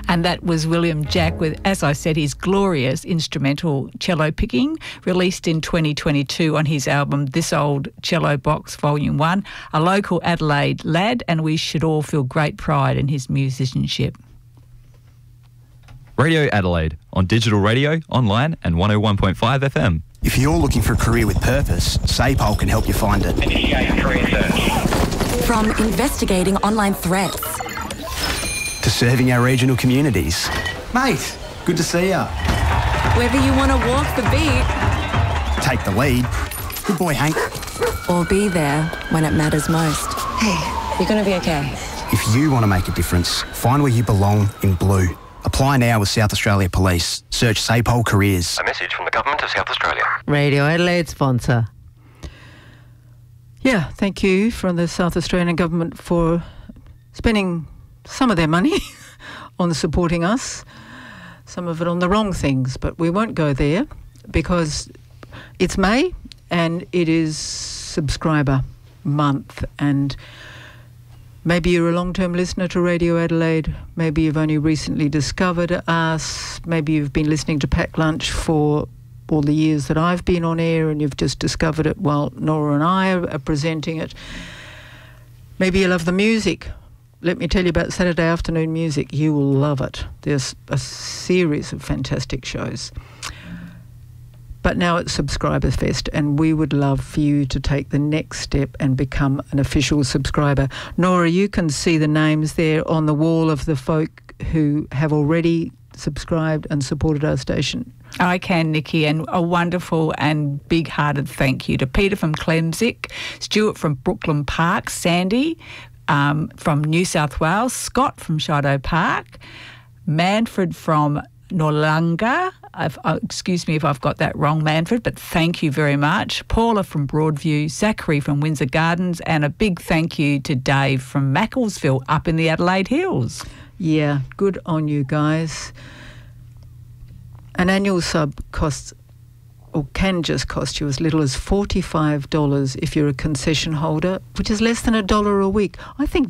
And that was William Jack with, as I said, his glorious instrumental cello picking, released in 2022 on his album This Old Cello Box Volume 1, a local Adelaide lad, and we should all feel great pride in his musicianship. Radio Adelaide, on digital radio, online and 101.5 FM. If you're looking for a career with purpose, SAPOL can help you find it. Initiate career search. From investigating online threats To serving our regional communities. Mate, good to see ya. whether you want to walk the beat Take the lead. Good boy, Hank. or be there when it matters most. Hey, you're going to be okay. If you want to make a difference, find where you belong in blue. Apply now with South Australia Police. Search SAPOL Careers. A message from the Government of South Australia. Radio Adelaide sponsor. Yeah, thank you from the South Australian Government for spending some of their money on supporting us, some of it on the wrong things, but we won't go there because it's May and it is subscriber month, and maybe you're a long-term listener to Radio Adelaide, maybe you've only recently discovered us, maybe you've been listening to Pack Lunch for all the years that I've been on air and you've just discovered it while Nora and I are presenting it. Maybe you love the music. Let me tell you about Saturday afternoon music. You will love it. There's a series of fantastic shows. But now it's Subscribers Fest, and we would love for you to take the next step and become an official subscriber. Nora, you can see the names there on the wall of the folk who have already subscribed and supported our station. I can, Nikki, and a wonderful and big-hearted thank you to Peter from Clemsick, Stuart from Brooklyn Park, Sandy from New South Wales, Scott from Shido Park, Manfred from Noarlunga. Excuse me if I've got that wrong, Manfred, but thank you very much. Paula from Broadview, Zachary from Windsor Gardens, and a big thank you to Dave from Macclesfield up in the Adelaide Hills. Yeah, good on you guys. An annual sub costs, or can just cost you as little as $45 if you're a concession holder, which is less than $1 a week. I think